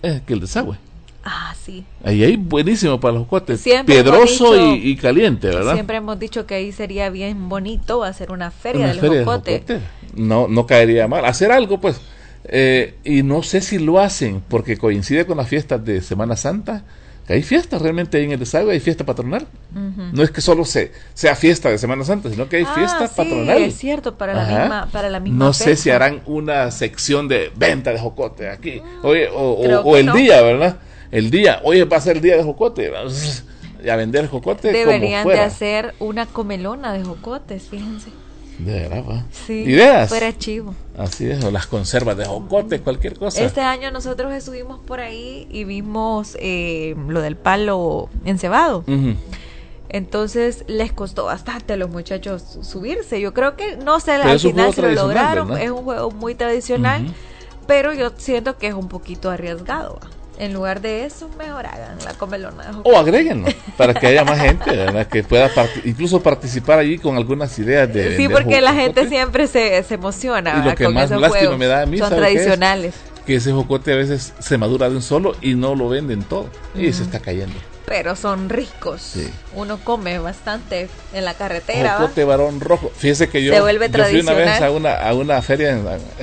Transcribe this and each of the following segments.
es que el desagüe. Ah, sí. Ahí buenísimo para los jocotes. Siempre piedroso dicho, y caliente, ¿verdad? Siempre hemos dicho que ahí sería bien bonito hacer una feria del jocote. No caería mal. Hacer algo, pues. Y no sé si lo hacen, porque coincide con las fiestas de Semana Santa. Que hay fiestas realmente ahí en el desagüe, hay fiesta patronal. No es que solo sea fiesta de Semana Santa, sino que hay fiesta patronal. Sí, es cierto, para la misma No fecha. sé si harán una sección de venta de jocote aquí. Oye, o el día, ¿verdad? El día, oye, va a ser el día de jocote. Vamos a vender jocote. Deberían como fuera. de hacer una comelona de jocotes, fíjense. De verdad, va. Sí, ideas. fuera chivo. Así es, o las conservas de jocote, cualquier cosa. Este año nosotros estuvimos por ahí y vimos lo del palo encebado. Entonces les costó bastante a los muchachos subirse. Yo creo que, no sé, al final se lo lograron. ¿Verdad? Es un juego muy tradicional, pero yo siento que es un poquito arriesgado. En lugar de eso, mejor hagan la comelona de jocote. O agréguenlo, para que haya más gente, ¿verdad? Que pueda incluso participar allí con algunas ideas de... Sí, porque la gente siempre se emociona. Y lo que con más esos lástima juegos. me da a mí, son tradicionales. Que ese jocote a veces se madura de un solo y no lo venden todo. Y se está cayendo. Pero son ricos. Sí. Uno come bastante en la carretera. Jocote varón rojo. Fíjese que yo fui una vez a una feria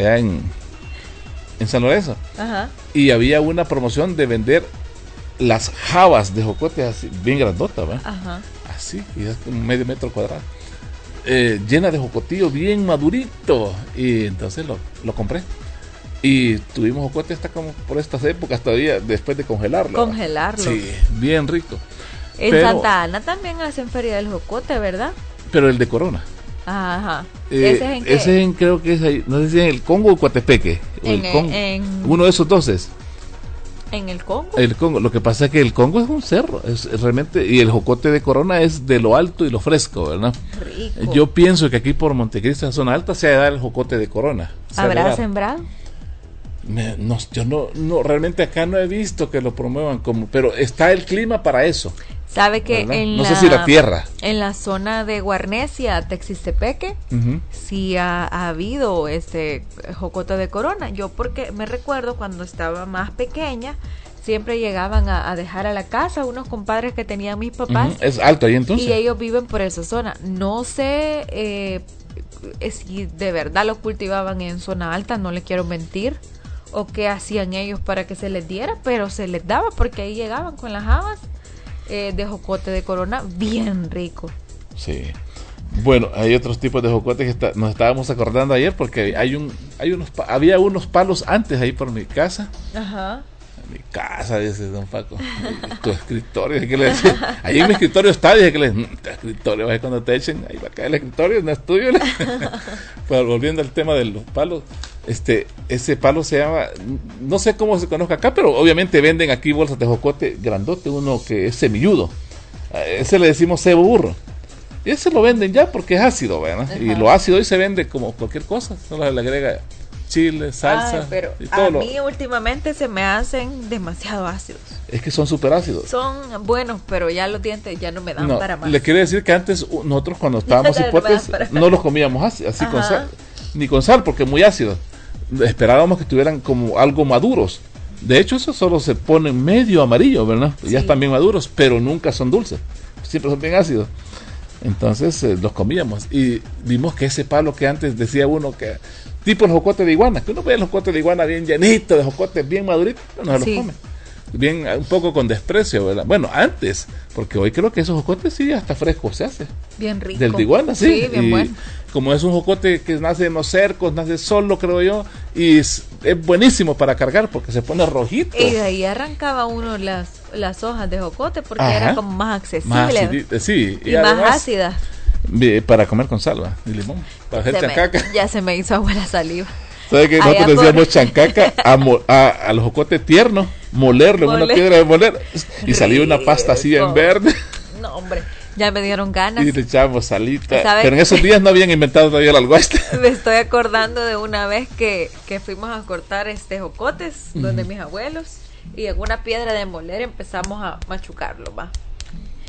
en San Lorenzo. Ajá. Y había una promoción de vender las jabas de jocote así, bien grandota, ¿verdad? Ajá. Así, y es un medio metro cuadrado. Llena de jocotillo, bien madurito. Y entonces lo compré. Y tuvimos jocote hasta como por estas épocas todavía, después de congelarlo. Congelarlo. Sí, bien rico. En Santa Ana también hacen feria del jocote, ¿verdad? Pero el de Corona. Ajá. ¿Ese es en creo que es ahí, no sé si en el Congo o Coatepeque. Uno de esos dos es. ¿En el Congo? El Congo. Lo que pasa es que el Congo es un cerro, es realmente, y el jocote de Corona es de lo alto y lo fresco, ¿verdad? Rico. Yo pienso que aquí por Montecristo, en zona alta, se ha de dar el jocote de Corona. ¿Habrá sembrado? Yo no, realmente acá no he visto que lo promuevan como, pero está el clima para eso. Sabe que no sé si la tierra. En la zona de Guarnesia, Texistepeque, sí ha habido jocote de Corona. Yo porque me recuerdo cuando estaba más pequeña, siempre llegaban a dejar a la casa unos compadres que tenían mis papás. Es alto ahí entonces. Y ellos viven por esa zona. No sé si de verdad lo cultivaban en zona alta, no le quiero mentir. O qué hacían ellos para que se les diera, pero se les daba porque ahí llegaban con las habas de jocote de Corona, bien rico. Sí. Bueno, hay otros tipos de jocotes que nos estábamos acordando ayer porque había unos palos antes ahí por mi casa. Ajá. Mi casa, dice don Paco. Tu escritorio, ¿qué le decía? Ahí en mi escritorio está, dije que tu escritorio, cuando te echen, ahí va a caer el escritorio, no es tuyo. Pero volviendo al tema de los palos, ese palo se llama, no sé cómo se conozca acá, pero obviamente venden aquí bolsas de jocote grandote, uno que es semilludo. Ese le decimos cebo burro. Y ese lo venden ya porque es ácido, ¿verdad? Y lo ácido hoy se vende como cualquier cosa, solo le agrega chile, salsa. Pero y todo a mí últimamente se me hacen demasiado ácidos. Es que son súper ácidos. Son buenos, pero ya los dientes ya no me dan para más. Le quiero decir que antes nosotros cuando estábamos hipotes no los comíamos así con sal, ni con sal porque muy ácidos. Esperábamos que estuvieran como algo maduros. De hecho, eso solo se pone medio amarillo, ¿verdad? Sí. Ya están bien maduros, pero nunca son dulces. Siempre son bien ácidos. Entonces los comíamos y vimos que ese palo que antes decía uno que tipo el jocote de iguana, que uno ve el jocote de iguana bien llenito de jocotes, bien maduritos, no se los come. Bien, un poco con desprecio, ¿verdad? Bueno, antes, porque hoy creo que esos jocotes sí hasta frescos se hace. Bien rico. Del de iguana, sí. Bien bueno. Como es un jocote que nace en los cercos, nace solo, creo yo, y es buenísimo para cargar porque se pone rojito. Y de ahí arrancaba uno las hojas de jocote porque era como más accesible. Sí. Y más ácidas. Para comer con salva y limón, para hacer chancaca. Ya se me hizo agua la saliva. ¿Sabes que nosotros decíamos chancaca a los jocotes tiernos, molerle en una piedra de moler y salía una pasta así en verde? No, hombre, ya me dieron ganas. Y le echábamos salita. Pero en esos días no habían inventado todavía el alguaste. Me estoy acordando de una vez que fuimos a cortar jocotes donde mis abuelos y en una piedra de moler empezamos a machucarlo, va.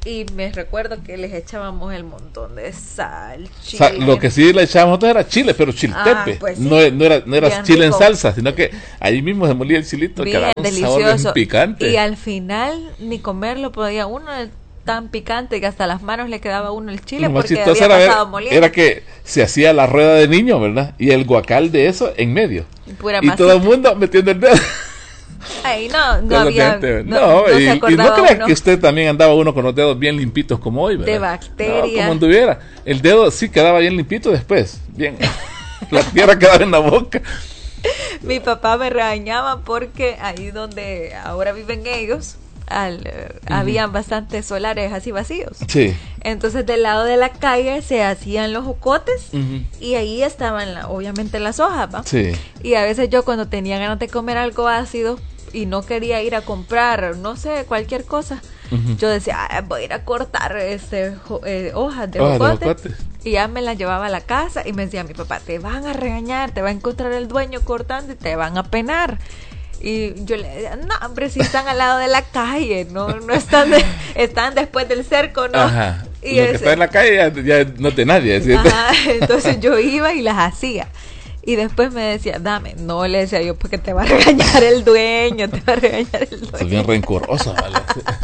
Y me recuerdo que les echábamos el montón de sal, chile. O sea, lo que sí le echábamos era chile, pero chiltepe. Pues sí. No era chile rico. En salsa, sino que ahí mismo se molía el chilito, que era un delicioso. sabor bien picante. Y al final ni comerlo podía uno, tan picante que hasta las manos le quedaba a uno el chile, porque había pasado moliendo. Era que se hacía la rueda de niño, ¿verdad? Y el guacal de eso en medio. Pura y todo el mundo metiendo el dedo. Ay, no había. Y no creas que usted también andaba uno con los dedos bien limpitos como hoy, ¿verdad? De bacterias. No, como anduviera. El dedo sí quedaba bien limpito después. Bien. La tierra quedaba en la boca. Mi papá me regañaba porque ahí donde ahora viven ellos, habían bastantes solares así vacíos. Sí. Entonces del lado de la calle se hacían los jocotes y ahí estaban obviamente las hojas, ¿va? Sí. Y a veces yo cuando tenía ganas de comer algo ácido y no quería ir a comprar, no sé, cualquier cosa, yo decía, voy a ir a cortar hojas de jocote. Y ya me las llevaba a la casa y me decía mi papá, te van a regañar, te va a encontrar el dueño cortando y te van a penar. Y yo le decía, no, hombre, si están al lado de la calle, no están están después del cerco, ¿no? Ajá. Y lo que está en la calle ya no te nadie. ¿sí? Ajá, entonces yo iba y las hacía. Y después me decía, dame. No, le decía yo, porque te va a regañar el dueño, Es bien rencoroso, ¿vale?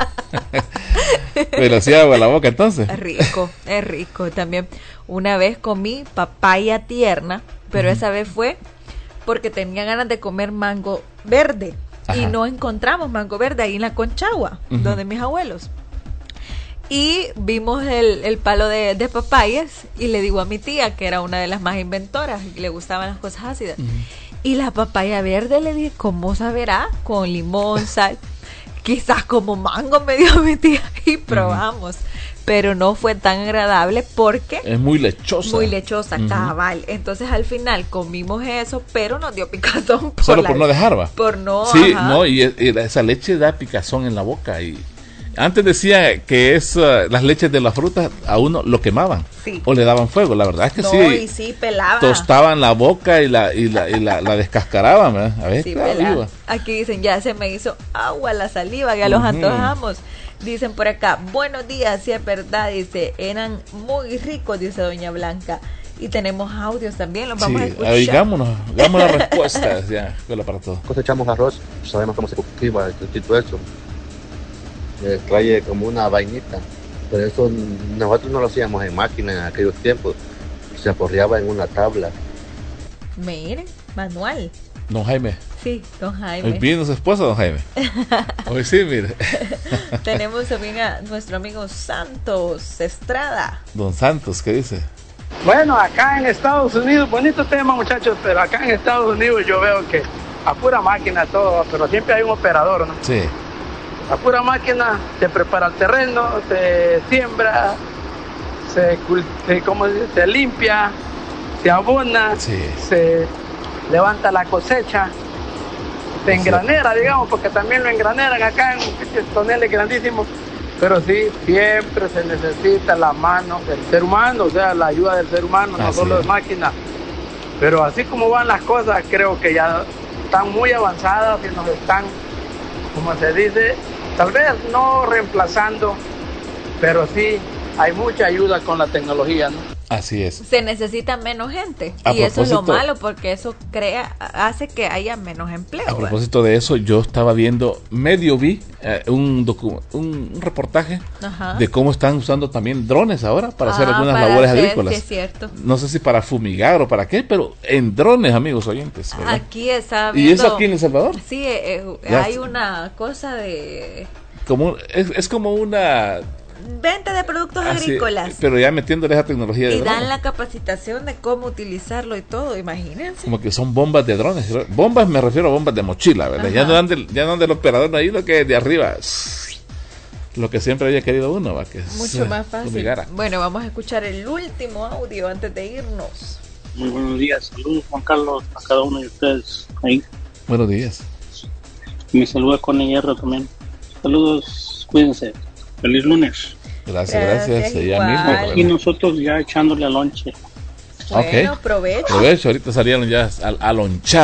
Pero hacía agua a la boca entonces. Es rico. También una vez comí papaya tierna, pero esa vez fue porque tenía ganas de comer mango verde. Ajá. Y no encontramos mango verde ahí en la Conchagua, donde mis abuelos. Y vimos el palo de papayas y le digo a mi tía, que era una de las más inventoras y le gustaban las cosas ácidas. Y la papaya verde le dije, ¿cómo saberá? Con limón, sal. Quizás como mango, me dijo mi tía, y probamos. Pero no fue tan agradable porque es muy lechosa, cabal. Entonces al final comimos eso, pero nos dio picazón por no dejar, va. Por no, sí, ajá. No, y esa leche da picazón en la boca. Y antes decía que las leches de las frutas a uno lo quemaban, sí, o le daban fuego. La verdad es que sí. Y sí pelaba. Tostaban la boca y la descascaraban, ¿verdad? A ver, sí, claro, aquí dicen, ya se me hizo agua la saliva, ya los antojamos. Dicen por acá, buenos días, si es verdad, dice, eran muy ricos, dice doña Blanca. Y tenemos audios también, los vamos a escuchar. Digamos las respuestas, ya, para todo. Cosechamos arroz, sabemos cómo se cultiva el cultivo eso. Trae como una vainita, pero eso nosotros no lo hacíamos en máquina en aquellos tiempos, se aporreaba en una tabla. Miren, manual. Don Jaime. Sí, don Jaime. Hoy vino su esposa, don Jaime. Hoy sí, mire. Tenemos también a nuestro amigo Santos Estrada. Don Santos, ¿qué dice? Bueno, acá en Estados Unidos, bonito tema, muchachos, pero acá en Estados Unidos yo veo que a pura máquina todo, pero siempre hay un operador, ¿no? Sí. A pura máquina se prepara el terreno, se siembra, se limpia, se abona, sí, se levanta la cosecha, se engranera, digamos, porque también lo engraneran acá en toneles grandísimos, pero sí, siempre se necesita la mano del ser humano, o sea, la ayuda del ser humano, no solo de máquina. Pero así como van las cosas, creo que ya están muy avanzadas y nos están, como se dice, tal vez no reemplazando, pero sí hay mucha ayuda con la tecnología, ¿no? Así es. Se necesita menos gente y eso es lo malo porque eso hace que haya menos empleo. A propósito de eso, yo estaba viendo, vi un reportaje, ajá, de cómo están usando también drones ahora para hacer algunas labores agrícolas. Sí, es cierto. No sé si para fumigar o para qué, pero en drones, amigos oyentes, ¿verdad? Aquí está viendo. ¿Y eso aquí en El Salvador? Sí, hay una cosa de... Es como una... venta de productos agrícolas. Sí, pero ya metiéndole esa tecnología de y drones. Dan la capacitación de cómo utilizarlo y todo, imagínense. Como que son bombas de drones. Bombas, me refiero a bombas de mochila, ¿verdad? Ya no dan del operador ahí, lo que de arriba. Lo que siempre había querido uno, ¿va? Que mucho más fácil. Fumigara. Bueno, vamos a escuchar el último audio antes de irnos. Muy buenos días, saludos Juan Carlos a cada uno de ustedes ahí. Buenos días. Me saluda con Hierro también. Saludos, cuídense. Feliz lunes. Gracias. Ya mismo. Y nosotros ya echándole a lonche. Bueno, provecho. Ahorita salieron ya a lonchar.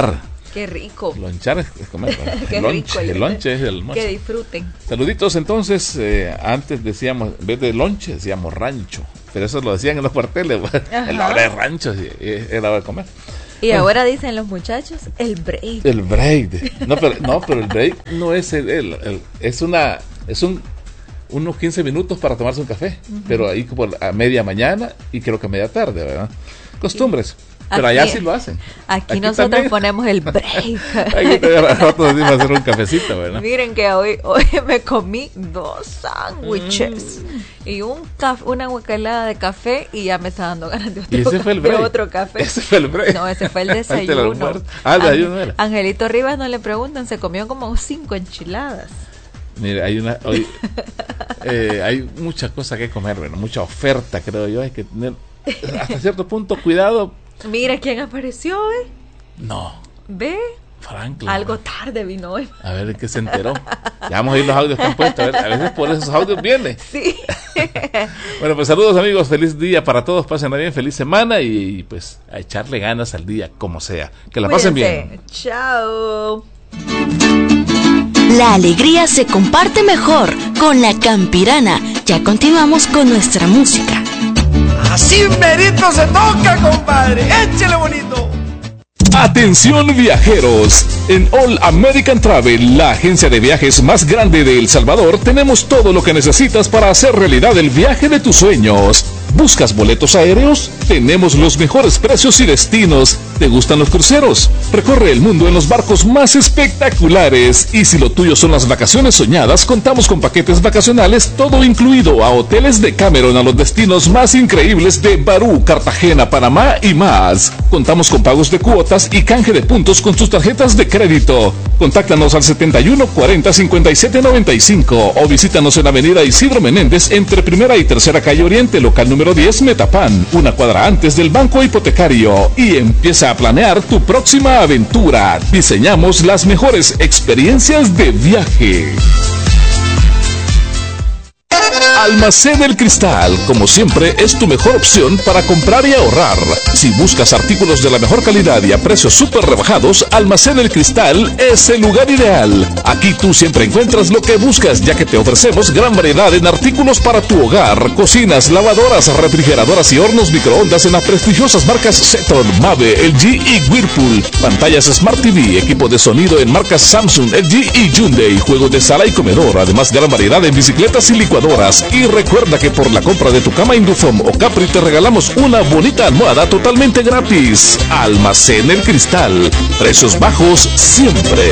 Qué rico. Lonchar es comer. Qué rico. El lonche es el almuerzo. Que disfruten. Saluditos entonces. Antes decíamos, en vez de lonche, decíamos rancho. Pero eso lo decían en los cuarteles. En la hora de rancho era hora de comer. Y ahora dicen los muchachos, el break. El break. No, pero el break no es es unos 15 minutos para tomarse un café. Pero ahí como a media mañana y creo que a media tarde, ¿verdad? Costumbres. Pero allá sí lo hacen. Aquí nosotros también ponemos el break. Aquí te rato de hacer un cafecito, ¿verdad? Miren que hoy me comí 2 sándwiches y una guacalada de café y ya me está dando ganas de otro café. Ese fue el break. No, ese fue el desayuno. El desayuno era. Angelito Rivas no le preguntan, se comió como 5 enchiladas. Mire, hay muchas cosas que comer, bueno, mucha oferta, creo yo. Hay que tener hasta cierto punto cuidado. Mira quién apareció hoy. No. ¿Ve? Franklin. Algo tarde vino hoy. A ver qué se enteró. Ya vamos a ir los audios que han puesto. A veces por esos audios viene. Sí. Bueno, pues saludos amigos. Feliz día para todos. Pasen bien. Feliz semana. Y pues a echarle ganas al día, como sea. Que la pasen bien. Chao. La alegría se comparte mejor con la Campirana. Ya continuamos con nuestra música. Así merito se toca, compadre. Échele bonito. Atención viajeros, en All American Travel, la agencia de viajes más grande de El Salvador, tenemos todo lo que necesitas para hacer realidad el viaje de tus sueños. ¿Buscas boletos aéreos? Tenemos los mejores precios y destinos. ¿Te gustan los cruceros? Recorre el mundo en los barcos más espectaculares. Y si lo tuyo son las vacaciones soñadas, contamos con paquetes vacacionales, todo incluido, a hoteles de Cameron, a los destinos más increíbles de Barú, Cartagena, Panamá y más. Contamos con pagos de cuotas y canje de puntos con tus tarjetas de crédito. Contáctanos al 71 40 57 95 o visítanos en Avenida Isidro Menéndez entre Primera y Tercera Calle Oriente, local número 10, Metapán, una cuadra antes del Banco Hipotecario, y empieza a planear tu próxima aventura. Diseñamos las mejores experiencias de viaje. Almacén El Cristal, como siempre, es tu mejor opción para comprar y ahorrar. Si buscas artículos de la mejor calidad y a precios súper rebajados, Almacén El Cristal es el lugar ideal. Aquí tú siempre encuentras lo que buscas, ya que te ofrecemos gran variedad en artículos para tu hogar, cocinas, lavadoras, refrigeradoras y hornos microondas en las prestigiosas marcas Seton, Mave, LG y Whirlpool, pantallas Smart TV, equipo de sonido en marcas Samsung, LG y Hyundai, juegos de sala y comedor, además gran variedad en bicicletas y licuadoras. Y recuerda que por la compra de tu cama Indufom o Capri te regalamos una bonita almohada totalmente gratis. Almacén El Cristal. Precios bajos siempre.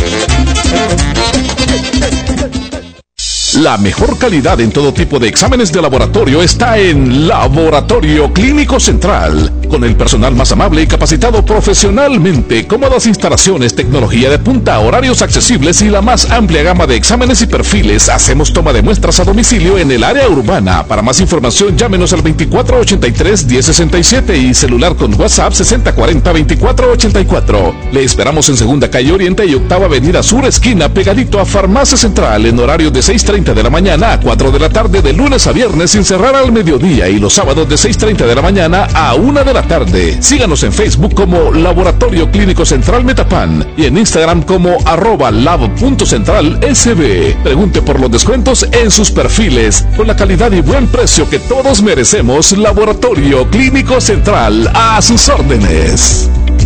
La mejor calidad en todo tipo de exámenes de laboratorio está en Laboratorio Clínico Central, con el personal más amable y capacitado profesionalmente, cómodas instalaciones, tecnología de punta, horarios accesibles y la más amplia gama de exámenes y perfiles. Hacemos toma de muestras a domicilio en el área urbana. Para más información, llámenos al 2483-1067 y celular con WhatsApp 6040-2484. Le esperamos en Segunda Calle Oriente y Octava Avenida Sur, esquina, pegadito a Farmacia Central, en horario de 6:30 de la mañana a 4 de la tarde, de lunes a viernes, sin cerrar al mediodía, y los sábados de 6:30 de la mañana a 1 de la tarde. Síganos en Facebook como Laboratorio Clínico Central Metapán y en Instagram como @lab.centralsb. Pregunte por los descuentos en sus perfiles. Con la calidad y buen precio que todos merecemos, Laboratorio Clínico Central, a sus órdenes.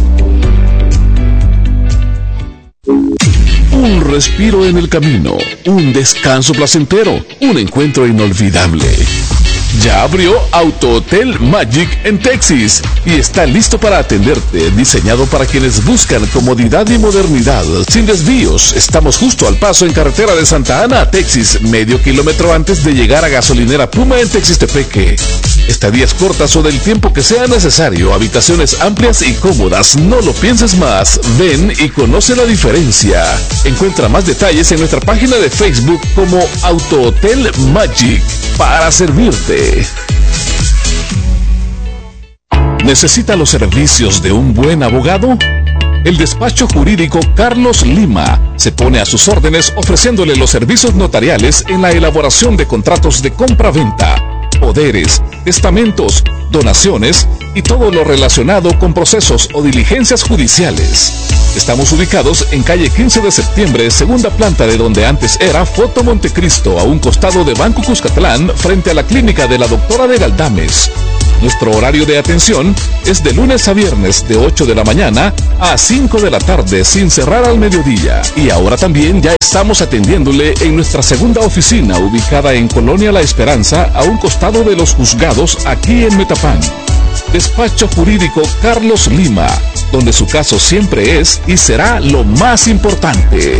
Un respiro en el camino, un descanso placentero, un encuentro inolvidable. Ya abrió Auto Hotel Magic en Texas y está listo para atenderte, diseñado para quienes buscan comodidad y modernidad, sin desvíos. Estamos justo al paso en carretera de Santa Ana a Texas, medio kilómetro antes de llegar a Gasolinera Puma en Texistepeque. Estadías cortas o del tiempo que sea necesario, habitaciones amplias y cómodas. No lo pienses más, ven y conoce la diferencia. Encuentra más detalles en nuestra página de Facebook como Auto Hotel Magic, para servirte. ¿Necesita los servicios de un buen abogado? El despacho jurídico Carlos Lima se pone a sus órdenes, ofreciéndole los servicios notariales en la elaboración de contratos de compra-venta, poderes, testamentos, donaciones y todo lo relacionado con procesos o diligencias judiciales. Estamos ubicados en calle 15 de septiembre, segunda planta de donde antes era Foto Montecristo, a un costado de Banco Cuscatlán, frente a la clínica de la doctora de Galdames. Nuestro horario de atención es de lunes a viernes de 8 de la mañana a 5 de la tarde sin cerrar al mediodía. Y ahora también ya estamos atendiéndole en nuestra segunda oficina ubicada en Colonia La Esperanza, a un costado de los juzgados aquí en Metapán. Despacho Jurídico Carlos Lima, donde su caso siempre es y será lo más importante.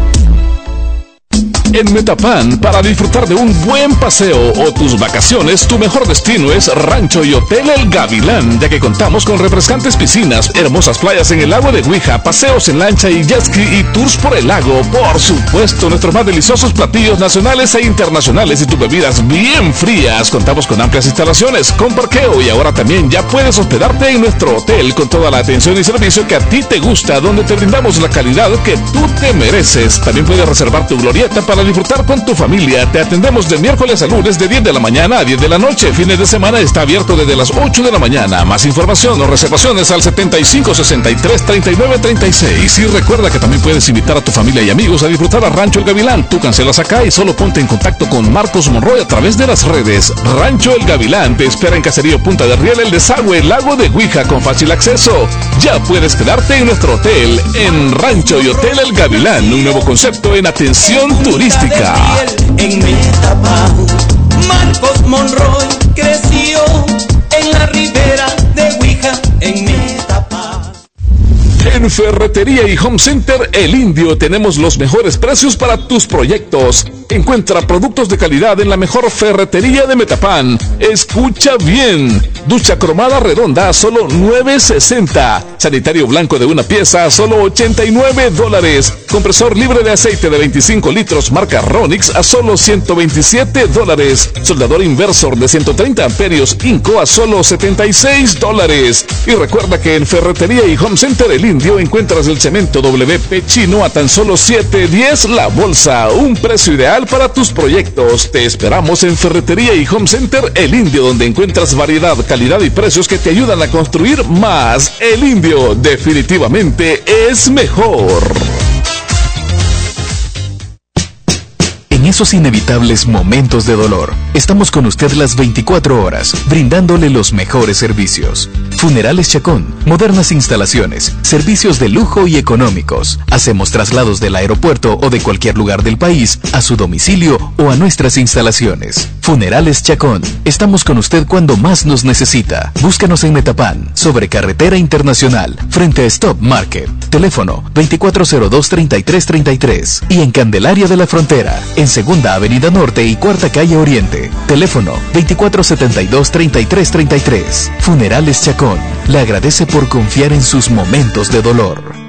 En Metapán, para disfrutar de un buen paseo o tus vacaciones, tu mejor destino es Rancho y Hotel El Gavilán, ya que contamos con refrescantes piscinas, hermosas playas en el lago de Huija, paseos en lancha y jet ski y tours por el lago. Por supuesto, nuestros más deliciosos platillos nacionales e internacionales y tus bebidas bien frías. Contamos con amplias instalaciones, con parqueo, y ahora también ya puedes hospedarte en nuestro hotel con toda la atención y servicio que a ti te gusta, donde te brindamos la calidad que tú te mereces. También puedes reservar tu glorieta para disfrutar con tu familia. Te atendemos de miércoles a lunes de 10 de la mañana a 10 de la noche. Fines de semana está abierto desde las 8 de la mañana. Más información o reservaciones al 75 63 39 36. Y recuerda que también puedes invitar a tu familia y amigos a disfrutar a Rancho El Gavilán. Tú cancelas acá y solo ponte en contacto con Marcos Monroy a través de las redes. Rancho El Gavilán te espera en Caserío Punta de Riel, El Desagüe, Lago de Huija, con fácil acceso. Ya puedes quedarte en nuestro hotel, en Rancho y Hotel El Gavilán, un nuevo concepto en atención turística. En Metapán, Marcos Monroy creció en la ribera de Huija, en Metapán. En Ferretería y Home Center El Indio tenemos los mejores precios para tus proyectos. Encuentra productos de calidad en la mejor ferretería de Metapán. Escucha bien. Ducha cromada redonda a solo $9.60. Sanitario blanco de una pieza a solo $89. Compresor libre de aceite de 25 litros marca Ronix a solo $127. Soldador inversor de 130 amperios Inco a solo $76. Y recuerda que en Ferretería y Home Center El Indio encuentras el cemento WP chino a tan solo $7.10 la bolsa. Un precio ideal para tus proyectos. Te esperamos en Ferretería y Home Center El Indio, donde encuentras variedad, calidad y precios que te ayudan a construir más. El Indio definitivamente es mejor. En esos inevitables momentos de dolor, estamos con usted las 24 horas, brindándole los mejores servicios. Funerales Chacón, modernas instalaciones, servicios de lujo y económicos. Hacemos traslados del aeropuerto o de cualquier lugar del país a su domicilio o a nuestras instalaciones. Funerales Chacón, estamos con usted cuando más nos necesita. Búscanos en Metapán, sobre Carretera Internacional, frente a Stop Market. Teléfono 2402-3333. Y en Candelaria de la Frontera, en Segunda Avenida Norte y Cuarta Calle Oriente. Teléfono 2472-3333. Funerales Chacón le agradece por confiar en sus momentos de dolor.